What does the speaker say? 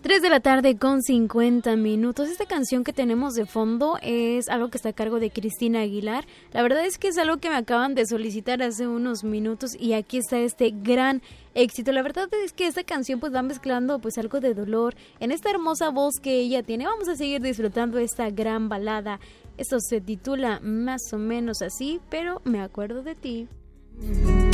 3 de la tarde con 50 minutos. Esta canción que tenemos de fondo es algo que está a cargo de Cristina Aguilar. La verdad es que es algo que me acaban de solicitar hace unos minutos y aquí está este gran éxito. La verdad es que esta canción pues va mezclando pues algo de dolor en esta hermosa voz que ella tiene. Vamos a seguir disfrutando esta gran balada. Esto se titula más o menos así, pero me acuerdo de ti.